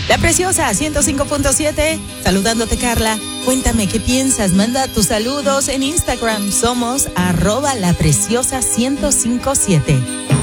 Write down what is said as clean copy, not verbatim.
La Preciosa 105.7, saludándote Carla. Cuéntame qué piensas, manda tus saludos en Instagram. Somos @lapreciosa1057.